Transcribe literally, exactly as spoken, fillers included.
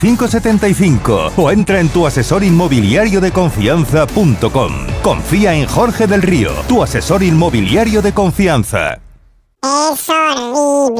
cinco setenta y cinco o entra en tu asesor inmobiliario de confianza punto com. Confía en Jorge del Río, tu asesor inmobiliario de confianza. Es horrible.